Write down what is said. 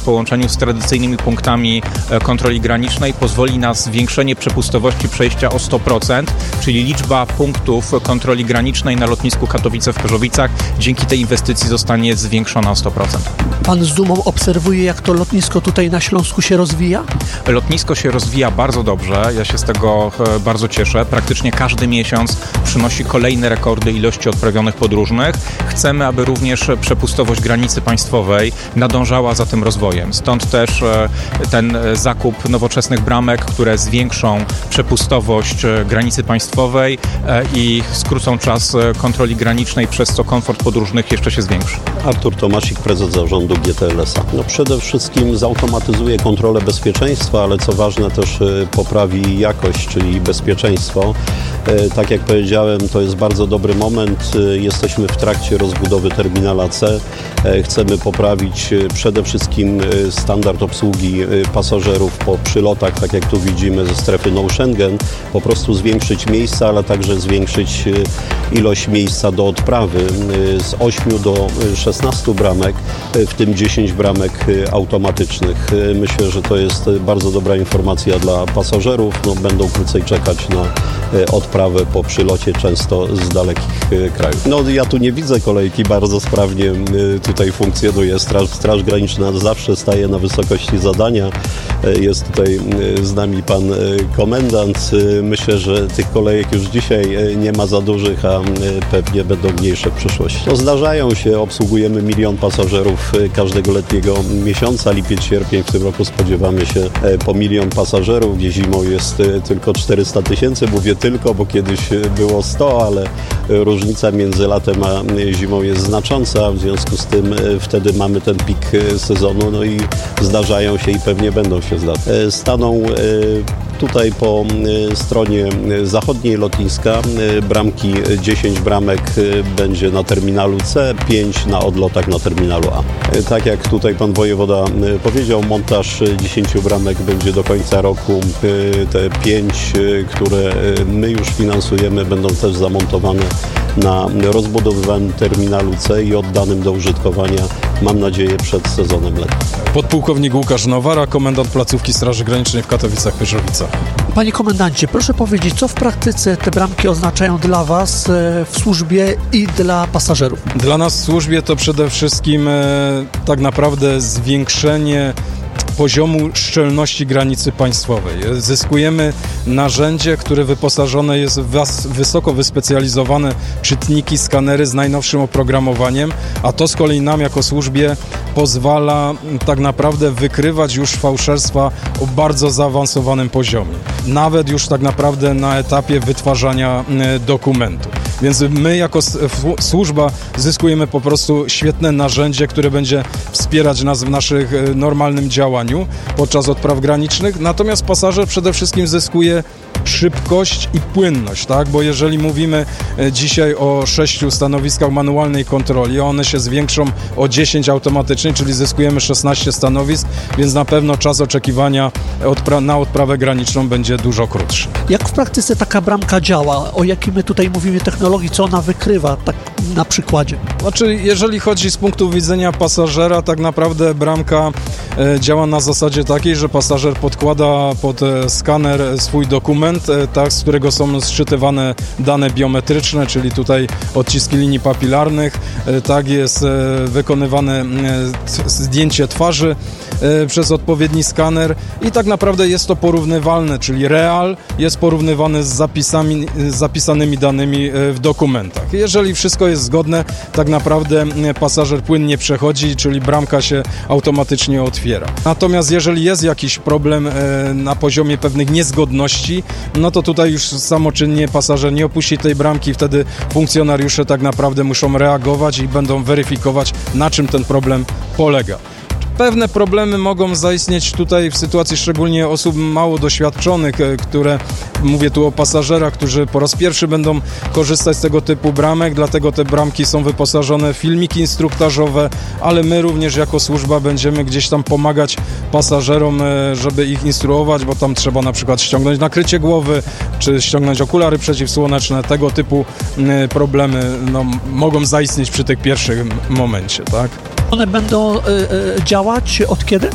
połączeniu z tradycyjnymi punktami kontroli granicznej pozwoli na zwiększenie przepustowości przejścia o 100%, czyli liczba punktów kontroli granicznej na lotnisku Katowice-Chorzowicach dzięki tej inwestycji zostanie zwiększona o 100%. Pan z dumą obserwuje, jak to lotnisko tutaj na Śląsku się rozwija? Lotnisko się rozwija bardzo dobrze, ja się z tego bardzo cieszę. Praktycznie każdy miesiąc przynosi kolejne rekordy ilości odprawionych podróżnych. Chcemy, aby również przepustowość granicy państwowej nadążała za tym rozwojem. Stąd też ten zakup nowoczesnych bramek, które zwiększą przepustowość granicy państwowej i skrócą czas kontroli granicznej, przez co komfort podróżnych jeszcze się zwiększy. Artur Tomasik, prezes zarządu GTLS-a. Przede wszystkim zautomatyzuje kontrolę bezpieczeństwa, ale co ważne też poprawi jakość, czyli bezpieczeństwo. Tak jak powiedziałem, to jest bardzo dobry moment. Jesteśmy w trakcie rozbudowy terminala C. Chcemy poprawić przede wszystkim standard obsługi pasażerów po przylotach, tak jak tu widzimy ze strefy no Schengen. Po prostu zwiększyć miejsca, ale także zwiększyć ilość miejsca do odprawy z 8 do 16 bramek, w tym 10 bramek automatycznych. Myślę, że to jest bardzo dobra informacja dla pasażerów. Będą krócej czekać na odprawę po przylocie, często z dalekich krajów. Ja tu nie widzę kolejki, bardzo sprawnie tutaj funkcjonuje. Straż Graniczna zawsze staje na wysokości zadania. Jest tutaj z nami pan komendant. Myślę, że tych kolejek już dzisiaj nie ma za dużych, a pewnie będą mniejsze w przyszłości. Zdarzają się, obsługujemy 1 000 000 pasażerów każdego letniego miesiąca, lipiec, sierpień. W tym roku spodziewamy się po 1 000 000 pasażerów, gdzie zimą jest tylko 400 000. Mówię tylko, bo kiedyś było 100, ale różnica między latem a zimą jest znacząca. W związku z tym wtedy mamy ten pik sezonu, i zdarzają się i pewnie będą się zdarzać. Staną tutaj po stronie zachodniej lotniska bramki, 10 bramek będzie na terminalu C, 5 na odlotach na terminalu A. Tak jak tutaj pan wojewoda powiedział, montaż 10 bramek będzie do końca roku. Te 5, które my już finansujemy, będą też zamontowane na rozbudowywanym terminalu C i oddanym do użytkowania, mam nadzieję, przed sezonem letnim. Podpułkownik Łukasz Nowara, komendant placówki Straży Granicznej w Katowicach-Chorzowicach. Panie komendancie, proszę powiedzieć, co w praktyce te bramki oznaczają dla Was w służbie i dla pasażerów? Dla nas w służbie to przede wszystkim tak naprawdę zwiększenie poziomu szczelności granicy państwowej. Zyskujemy narzędzie, które wyposażone jest w wysoko wyspecjalizowane czytniki, skanery z najnowszym oprogramowaniem, a to z kolei nam jako służbie pozwala tak naprawdę wykrywać już fałszerstwa o bardzo zaawansowanym poziomie. Nawet już tak naprawdę na etapie wytwarzania dokumentu. Więc my jako służba zyskujemy po prostu świetne narzędzie, które będzie wspierać nas w naszych normalnym działaniu podczas odpraw granicznych. Natomiast pasażer przede wszystkim zyskuje szybkość i płynność, tak? Bo jeżeli mówimy dzisiaj o 6 stanowiskach manualnej kontroli, one się zwiększą o 10 automatycznie, czyli zyskujemy 16 stanowisk, więc na pewno czas oczekiwania na odprawę graniczną będzie dużo krótszy. Jak w praktyce taka bramka działa? O jakiej my tutaj mówimy technologii, co ona wykrywa, tak na przykładzie? Znaczy, jeżeli chodzi z punktu widzenia pasażera, tak naprawdę bramka działa na zasadzie takiej, że pasażer podkłada pod skaner swój dokument, tak, z którego są sczytywane dane biometryczne, czyli tutaj odciski linii papilarnych, tak, jest wykonywane zdjęcie twarzy przez odpowiedni skaner i tak naprawdę jest to porównywalne, czyli real jest porównywany z zapisanymi danymi w dokumentach. Jeżeli wszystko jest zgodne, tak naprawdę pasażer płynnie przechodzi, czyli bramka się automatycznie otwiera. Natomiast jeżeli jest jakiś problem na poziomie pewnych niezgodności, no to tutaj już samoczynnie pasażer nie opuści tej bramki, wtedy funkcjonariusze tak naprawdę muszą reagować i będą weryfikować, na czym ten problem polega. Pewne problemy mogą zaistnieć tutaj w sytuacji szczególnie osób mało doświadczonych, które, mówię tu o pasażerach, którzy po raz pierwszy będą korzystać z tego typu bramek, dlatego te bramki są wyposażone w filmiki instruktażowe, ale my również jako służba będziemy gdzieś tam pomagać pasażerom, żeby ich instruować, bo tam trzeba na przykład ściągnąć nakrycie głowy, czy ściągnąć okulary przeciwsłoneczne, tego typu problemy mogą zaistnieć przy tych pierwszych momencie, tak? One będą działać od kiedy?